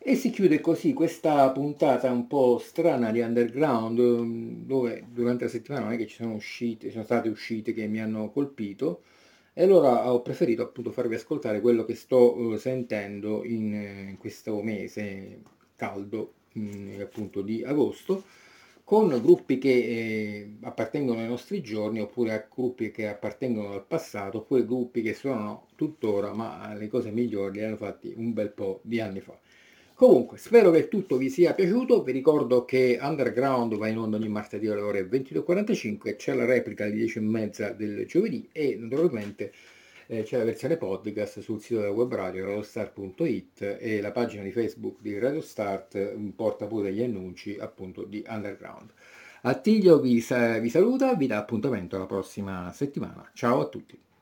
E si chiude così questa puntata un po' strana di Underground, dove durante la settimana non è che ci sono state uscite che mi hanno colpito, e allora ho preferito appunto farvi ascoltare quello che sto sentendo in questo mese caldo, appunto di agosto, con gruppi che appartengono ai nostri giorni, oppure a gruppi che appartengono al passato, oppure gruppi che suonano tuttora, ma le cose migliori le hanno fatti un bel po' di anni fa. Comunque, spero che tutto vi sia piaciuto. Vi ricordo che Underground va in onda ogni martedì alle ore 22.45, c'è la replica alle 10:30 del giovedì e naturalmente c'è la versione podcast sul sito della web radio radiostar.it, e la pagina di Facebook di Radio Start porta pure gli annunci appunto di Underground. Attilio vi saluta, vi dà appuntamento alla prossima settimana. Ciao a tutti.